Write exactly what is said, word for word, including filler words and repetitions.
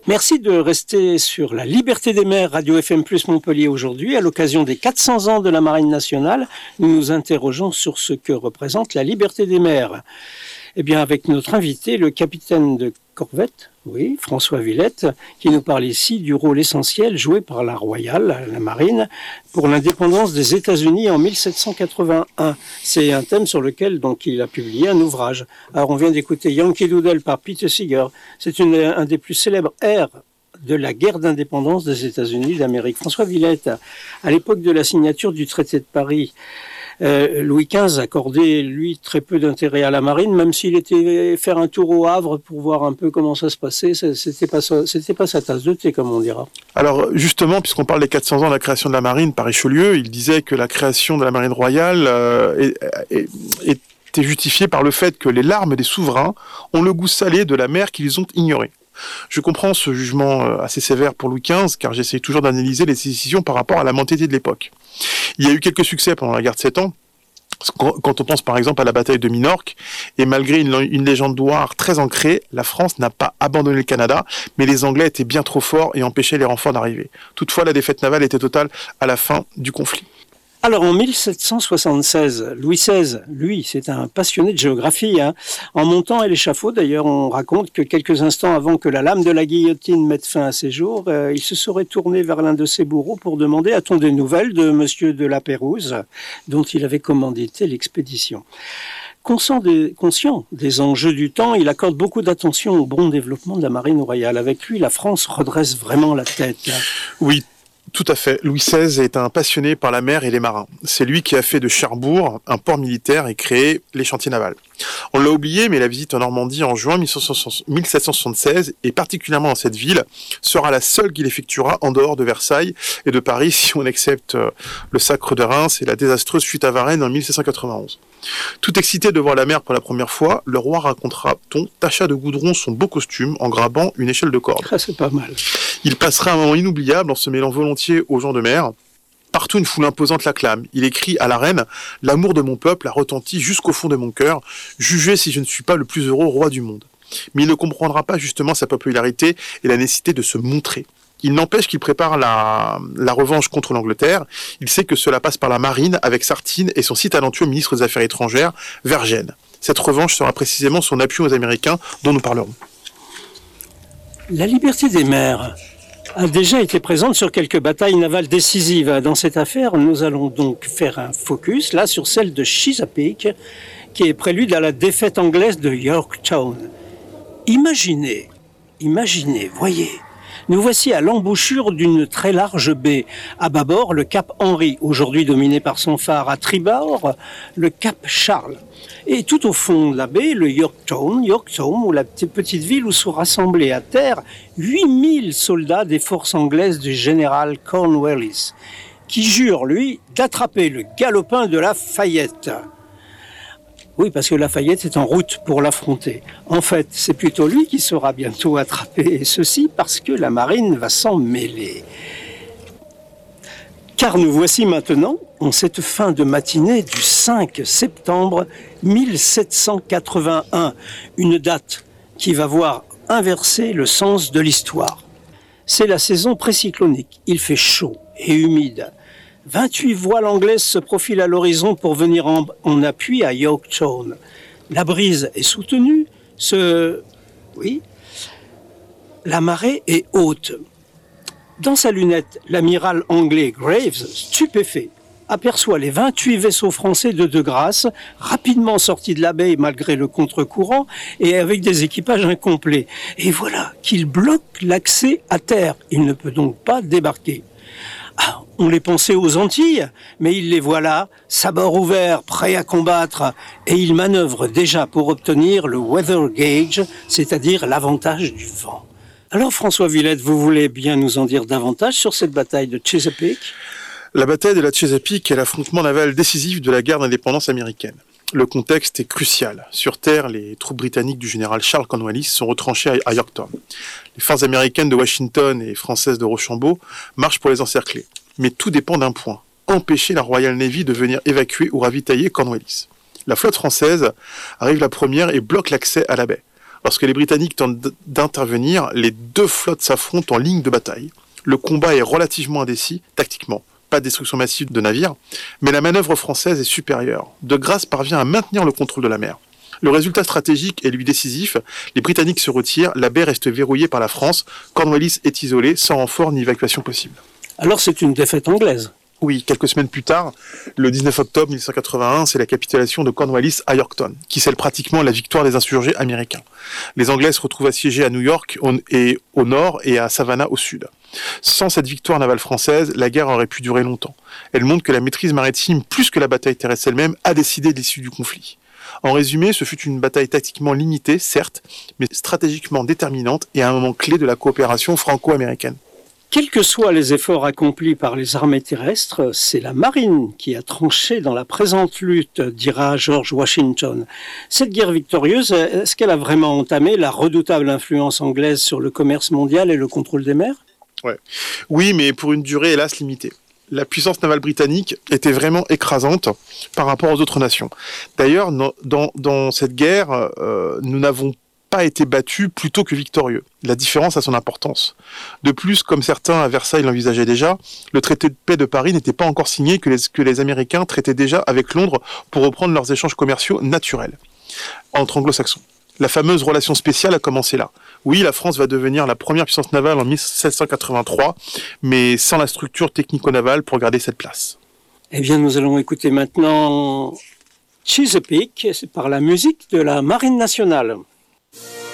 Merci de rester sur la Liberté des mers, Radio F M plus Montpellier aujourd'hui. À l'occasion des quatre cents ans de la Marine nationale, nous nous interrogeons sur ce que représente la liberté des mers. Eh bien, avec notre invité, le capitaine de corvette, oui, François Villette, qui nous parle ici du rôle essentiel joué par la Royale, la Marine, pour l'indépendance des États-Unis en mille sept cent quatre-vingt-un. C'est un thème sur lequel donc il a publié un ouvrage. Alors, on vient d'écouter Yankee Doodle par Peter Seeger. C'est une, un des plus célèbres airs de la guerre d'indépendance des États-Unis d'Amérique. François Villette, à l'époque de la signature du traité de Paris, Euh, Louis quinze accordait, lui, très peu d'intérêt à la marine, même s'il était faire un tour au Havre pour voir un peu comment ça se passait. C'était pas, c'était pas sa tasse de thé, comme on dira. Alors, justement, puisqu'on parle des quatre cents ans de la création de la marine par Richelieu, il disait que la création de la marine royale euh, est, est, était justifiée par le fait que les larmes des souverains ont le goût salé de la mer qu'ils ont ignorée. Je comprends ce jugement assez sévère pour Louis quinze, car j'essaie toujours d'analyser les décisions par rapport à la mentalité de l'époque. Il y a eu quelques succès pendant la guerre de Sept Ans, quand on pense par exemple à la bataille de Minorque, et malgré une, une légende noire très ancrée, la France n'a pas abandonné le Canada, mais les Anglais étaient bien trop forts et empêchaient les renforts d'arriver. Toutefois, la défaite navale était totale à la fin du conflit. Alors en mille sept cent soixante-seize, Louis seize, lui, c'est un passionné de géographie. Hein. En montant à l'échafaud, d'ailleurs, on raconte que quelques instants avant que la lame de la guillotine mette fin à ses jours, euh, il se serait tourné vers l'un de ses bourreaux pour demander « A-t-on des nouvelles de Monsieur de la Pérouse ?» dont il avait commandité l'expédition. Conscient des, conscient des enjeux du temps, il accorde beaucoup d'attention au bon développement de la marine royale. Avec lui, la France redresse vraiment la tête. Hein. Oui. Tout à fait. Louis seize est un passionné par la mer et les marins. C'est lui qui a fait de Cherbourg un port militaire et créé les chantiers navals. On l'a oublié, mais la visite en Normandie en juin mille sept cent soixante-seize, et particulièrement dans cette ville, sera la seule qu'il effectuera en dehors de Versailles et de Paris, si on accepte le sacre de Reims et la désastreuse fuite à Varennes en mille sept cent quatre-vingt-onze. Tout excité de voir la mer pour la première fois, le roi racontera-t-on tâcha de goudron son beau costume en grabant une échelle de corde. Ah, c'est pas mal. Il passera un moment inoubliable en se mêlant volontiers aux gens de mer. Partout, une foule imposante l'acclame. Il écrit à la reine « L'amour de mon peuple a retenti jusqu'au fond de mon cœur. Jugez si je ne suis pas le plus heureux roi du monde. » Mais il ne comprendra pas justement sa popularité et la nécessité de se montrer. Il n'empêche qu'il prépare la, la revanche contre l'Angleterre. Il sait que cela passe par la marine avec Sartine et son si talentueux ministre des Affaires étrangères, Vergennes. Cette revanche sera précisément son appui aux Américains dont nous parlerons. La liberté des mers a déjà été présente sur quelques batailles navales décisives. Dans cette affaire, nous allons donc faire un focus là sur celle de Chesapeake, qui est prélude à la défaite anglaise de Yorktown. Imaginez, imaginez, voyez, nous voici à l'embouchure d'une très large baie. À bâbord, le cap Henry, aujourd'hui dominé par son phare. À tribord, le cap Charles. Et tout au fond de la baie, le Yorktown, Yorktown, ou la petite ville où sont rassemblés à terre huit mille soldats des forces anglaises du général Cornwallis, qui jure, lui, d'attraper le galopin de Lafayette. Oui, parce que Lafayette est en route pour l'affronter. En fait, c'est plutôt lui qui sera bientôt attrapé, et ceci parce que la marine va s'en mêler. Car nous voici maintenant en cette fin de matinée du cinq septembre mille sept cent quatre-vingt-un, une date qui va voir inverser le sens de l'histoire. C'est la saison précyclonique, il fait chaud et humide. vingt-huit voiles anglaises se profilent à l'horizon pour venir en, en appui à Yorktown. La brise est soutenue, ce... oui, la marée est haute. Dans sa lunette, l'amiral anglais Graves, stupéfait, aperçoit les vingt-huit vaisseaux français de De Grasse, rapidement sortis de la baie malgré le contre-courant et avec des équipages incomplets. Et voilà qu'il bloque l'accès à terre. Il ne peut donc pas débarquer. Ah, on les pensait aux Antilles, mais il les voit là, sabords ouverts, prêts à combattre, et il manœuvre déjà pour obtenir le weather gauge, c'est-à-dire l'avantage du vent. Alors François Villette, vous voulez bien nous en dire davantage sur cette bataille de Chesapeake ? La bataille de la Chesapeake est l'affrontement naval décisif de la guerre d'indépendance américaine. Le contexte est crucial. Sur terre, les troupes britanniques du général Charles Cornwallis sont retranchées à Yorktown. Les forces américaines de Washington et françaises de Rochambeau marchent pour les encercler. Mais tout dépend d'un point, empêcher la Royal Navy de venir évacuer ou ravitailler Cornwallis. La flotte française arrive la première et bloque l'accès à la baie. Lorsque les Britanniques tentent d'intervenir, les deux flottes s'affrontent en ligne de bataille. Le combat est relativement indécis, tactiquement. Pas de destruction massive de navires, mais la manœuvre française est supérieure. De Grasse parvient à maintenir le contrôle de la mer. Le résultat stratégique est lui décisif. Les Britanniques se retirent, la baie reste verrouillée par la France. Cornwallis est isolé, sans renfort ni évacuation possible. Alors c'est une défaite anglaise. Oui, quelques semaines plus tard, le dix-neuf octobre mille huit cent quatre-vingt-un, c'est la capitulation de Cornwallis à Yorktown, qui scelle pratiquement la victoire des insurgés américains. Les Anglais se retrouvent assiégés à New York au, et, au nord et à Savannah au sud. Sans cette victoire navale française, la guerre aurait pu durer longtemps. Elle montre que la maîtrise maritime, plus que la bataille terrestre elle-même, a décidé de l'issue du conflit. En résumé, ce fut une bataille tactiquement limitée, certes, mais stratégiquement déterminante et à un moment clé de la coopération franco-américaine. Quels que soient les efforts accomplis par les armées terrestres, c'est la marine qui a tranché dans la présente lutte, dira George Washington. Cette guerre victorieuse, est-ce qu'elle a vraiment entamé la redoutable influence anglaise sur le commerce mondial et le contrôle des mers ? Ouais. Oui, mais pour une durée hélas limitée. La puissance navale britannique était vraiment écrasante par rapport aux autres nations. D'ailleurs, dans, dans cette guerre, euh, nous n'avons pas été battus plutôt que victorieux. La différence a son importance. De plus, comme certains à Versailles l'envisageaient déjà, le traité de paix de Paris n'était pas encore signé que les, que les Américains traitaient déjà avec Londres pour reprendre leurs échanges commerciaux naturels entre anglo-saxons. La fameuse relation spéciale a commencé là. Oui, la France va devenir la première puissance navale en mille sept cent quatre-vingt-trois, mais sans la structure technico-navale pour garder cette place. Eh bien, nous allons écouter maintenant Chesapeake par la musique de la Marine nationale.